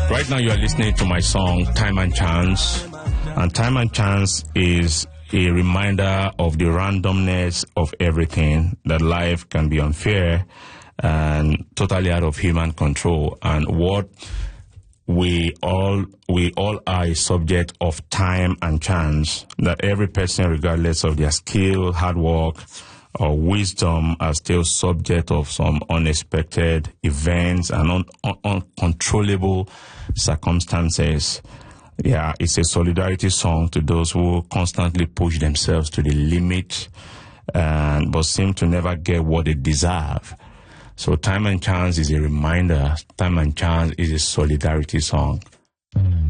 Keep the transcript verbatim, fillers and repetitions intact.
Right now you are listening to my song Time and Chance, and Time and Chance is a reminder of the randomness of everything, that life can be unfair and totally out of human control, and what we all we all are a subject of time and chance, that every person, regardless of their skill, hard work, or wisdom, are still subject of some unexpected events and un- un- uncontrollable circumstances. Yeah, it's a solidarity song to those who constantly push themselves to the limit, and but seem to never get what they deserve. So Time and Chance is a reminder. Time and Chance is a solidarity song.